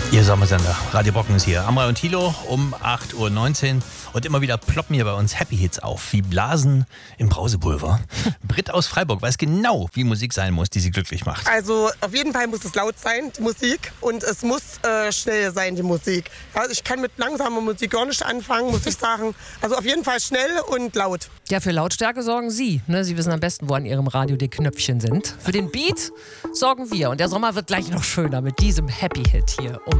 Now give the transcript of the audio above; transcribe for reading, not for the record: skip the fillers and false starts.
Ihr Sommersender, Radio Brocken ist hier. Amrei und Thilo um 8.19 Uhr. Und immer wieder ploppen hier bei uns Happy Hits auf, wie Blasen im Brausepulver. Britt aus Freiburg weiß genau, wie Musik sein muss, die sie glücklich macht. Also auf jeden Fall muss es laut sein, die Musik. Und es muss schnell sein, die Musik. Also ich kann mit langsamer Musik gar nicht anfangen, muss ich sagen. Also auf jeden Fall schnell und laut. Ja, für Lautstärke sorgen Sie. Ne? Sie wissen am besten, wo an Ihrem Radio die Knöpfchen sind. Für den Beat sorgen wir. Und der Sommer wird gleich noch schöner mit diesem Happy Hit hier um